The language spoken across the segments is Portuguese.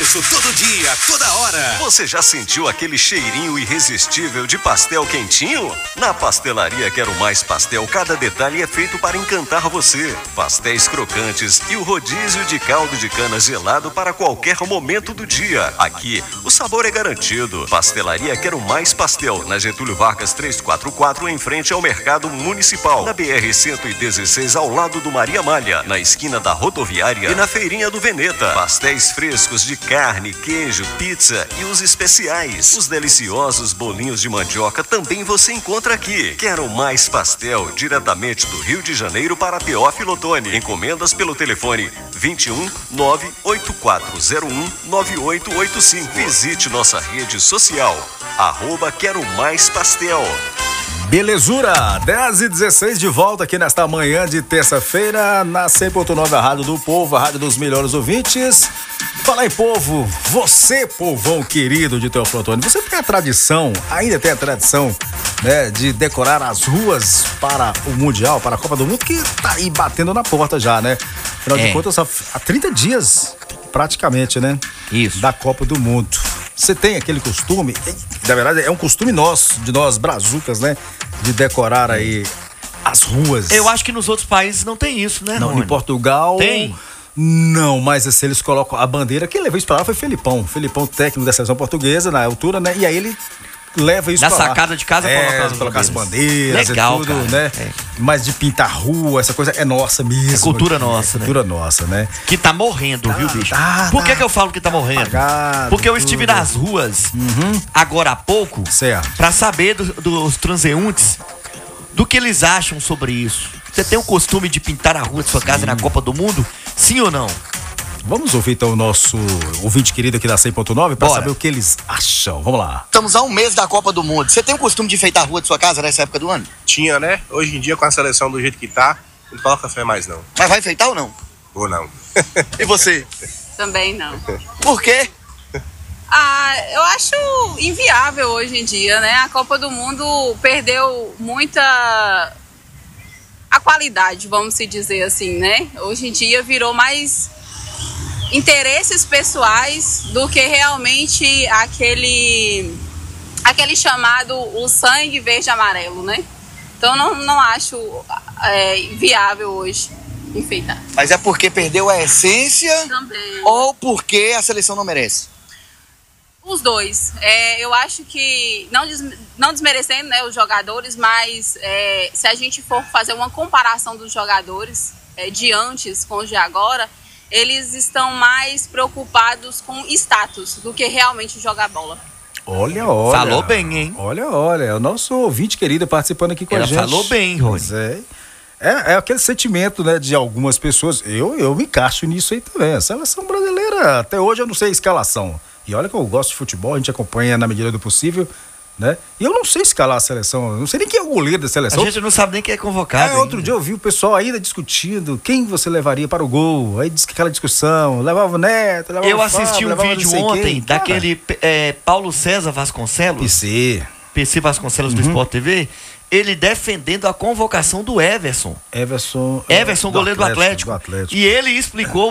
almoço, todo dia, toda hora. Você já sentiu aquele cheirinho irresistível de pastel quentinho? Na Pastelaria Quero Mais Pastel, cada detalhe é feito para encantar você. Pastéis crocantes e o rodízio de caldo de cana gelado para qualquer momento do dia. Aqui, o sabor é garantido. Pastelaria Quero Mais Pastel, na Getúlio Vargas 344, em frente ao Mercado Municipal. Na BR-116, ao lado do Maria Malha, na esquina da rodoviária e na Feirinha do Veneta. Pastéis frescos de carne, queijo, pizza e os especiais. Os deliciosos bolinhos de mandioca também você encontra aqui. Quero Mais Pastel, diretamente do Rio de Janeiro para Teófilo Otoni. Encomendas pelo telefone 21 98401 9885. Visite nossa rede social, @Quero Mais Pastel. Belezura, 10h16 de volta aqui nesta manhã de terça-feira na 100.9, a Rádio do Povo, a Rádio dos Melhores Ouvintes. Fala aí, povo, você, povão querido de Teófilo Otoni, você tem a tradição, ainda tem a tradição, né, de decorar as ruas para o Mundial, para a Copa do Mundo, que tá aí batendo na porta já, né? Afinal de contas, há 30 dias, praticamente, né? Isso. Da Copa do Mundo. Você tem aquele costume, na verdade é um costume nosso, de nós brazucas, né? De decorar aí as ruas. Eu acho que nos outros países não tem isso, né, Não, Rony? em Portugal... Tem? Não, mas assim, eles colocam a bandeira. Quem levou isso pra lá foi Felipão, técnico da seleção portuguesa na altura, né? E aí ele leva isso na pra lá. sacada de casa colocar as bandeiras. Legal, e tudo, cara. né? É. Mas de pintar rua, essa coisa é nossa mesmo. É cultura nossa, né? Cultura nossa, né? Que tá morrendo, viu, bicho? Por que eu falo que tá morrendo? Apagado, porque eu estive nas ruas agora há pouco, certo, pra saber dos transeuntes do que eles acham sobre isso. Você tem o costume de pintar a rua de sua casa na Copa do Mundo? Sim ou não? Vamos ouvir então o nosso ouvinte querido aqui da 100.9 para saber o que eles acham. Vamos lá. Estamos a um mês da Copa do Mundo. Você tem o costume de enfeitar a rua de sua casa nessa época do ano? Tinha, né? Hoje em dia, com a seleção do jeito que tá, não coloca fé mais não. Mas vai enfeitar ou não? Ou não. E você? Também não. Por quê? Eu acho inviável hoje em dia, né? A Copa do Mundo perdeu muita... a qualidade, vamos se dizer assim, né? Hoje em dia virou mais interesses pessoais do que realmente aquele chamado o sangue verde e amarelo, né? Então não acho viável hoje enfeitar. Mas é porque perdeu a essência? Também. Ou porque a seleção não merece? Os dois. Eu acho que, não desmerecendo, né, os jogadores, mas se a gente for fazer uma comparação dos jogadores de antes com os de agora, eles estão mais preocupados com status do que realmente jogar bola. Olha. Falou bem, hein? Olha, é o nosso ouvinte querido participando aqui com a gente. Ela falou bem, Rony. É aquele sentimento, né, de algumas pessoas. Eu me encaixo nisso aí também. A seleção brasileira, até hoje eu não sei a escalação. E olha que eu gosto de futebol, a gente acompanha na medida do possível, né? E eu não sei escalar a seleção, eu não sei nem quem é o goleiro da seleção. A gente não sabe nem quem é convocado. Outro dia eu vi o pessoal ainda discutindo quem você levaria para o gol. Aí disse que aquela discussão, levava o Neto, levava eu o Fábio, assisti um vídeo ontem daquele Paulo César Vasconcelos. PC Vasconcelos do Sport TV. Ele defendendo a convocação do Everson. Everson, goleiro do Atlético. E ele explicou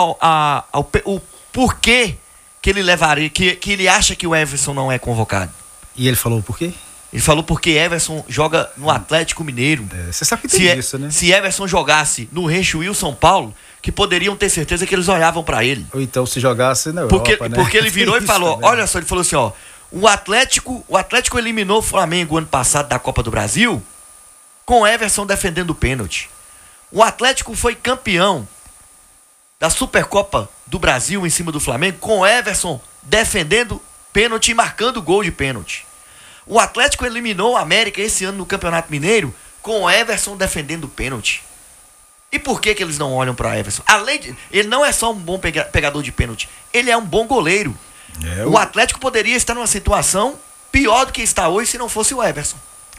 o porquê que ele levaria, que ele acha que o Everson não é convocado. E ele falou por quê? Ele falou porque Everson joga no Atlético Mineiro. Você sabe que tem isso, né? Se Everson jogasse no Reixo e o São Paulo, que poderiam ter certeza que eles olhavam pra ele. Ou então se jogasse na Europa, né? Porque ele virou e falou, olha só, ele falou assim, ó, o Atlético eliminou o Flamengo ano passado da Copa do Brasil com Everson defendendo o pênalti. O Atlético foi campeão da Supercopa do Brasil em cima do Flamengo com Everson defendendo pênalti e marcando gol de pênalti. O Atlético eliminou o América esse ano no Campeonato Mineiro com Everson defendendo pênalti. E por que eles não olham para Everson? Ele não é só um bom pegador de pênalti, ele é um bom goleiro. O Atlético poderia estar numa situação pior do que está hoje se não fosse o Everson.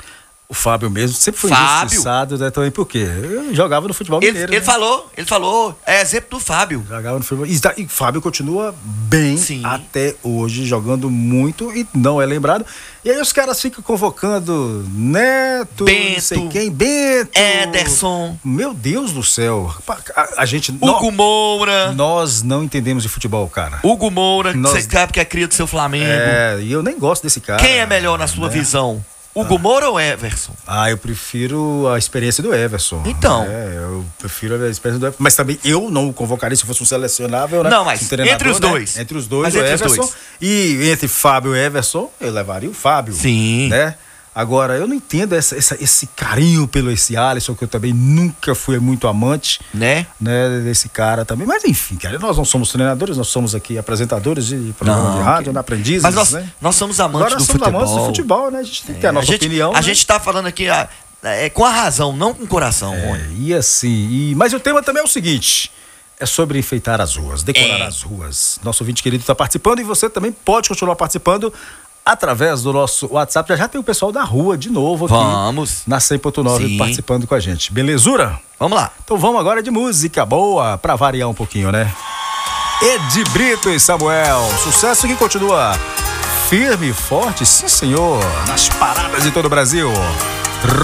O Fábio mesmo sempre foi Fábio. injustiçado, né, também, por quê? Eu jogava no futebol mineiro. Ele né? falou, é exemplo do Fábio. Jogava no futebol. E Fábio continua bem Sim. até hoje, jogando muito e não é lembrado. E aí os caras ficam convocando Neto, Bento, não sei quem, Bento, Ederson, Meu Deus do céu. A gente Hugo Moura. Nós não entendemos de futebol, cara. Hugo Moura, que Nós- você sabe que é cria do seu Flamengo. E eu nem gosto desse cara. Quem é melhor na sua visão? Hugo Moura ou Everson? Eu prefiro a experiência do Everson. Então. Eu prefiro a experiência do Everson. Mas também eu não o convocaria se fosse um selecionável, né? Não, mas Um treinador, entre os né? dois. Entre os dois, Mas o entre os Everson. dois. E entre Fábio e Everson, eu levaria o Fábio. Sim. Né? Agora, eu não entendo esse carinho pelo esse Alisson, que eu também nunca fui muito amante, Né? desse cara também. Mas enfim, cara, nós não somos treinadores, nós somos aqui apresentadores de programa de rádio, aprendizes, Mas nós, né? nós somos amantes Agora do somos futebol. amantes do futebol, né? A gente tem que ter a nossa opinião. A né? gente tá falando aqui com a razão, não com o coração, Rony. E assim, mas o tema também é o seguinte: é sobre enfeitar as ruas, decorar É. as ruas. Nosso ouvinte querido está participando e você também pode continuar participando através do nosso WhatsApp. Já tem o pessoal da rua de novo aqui. Vamos. Na 100.9 Sim. participando com a gente. Belezura? Vamos lá. Então vamos agora de música boa, pra variar um pouquinho, né? Edi Brito e Samuel. Sucesso que continua firme e forte, sim senhor, nas paradas de todo o Brasil.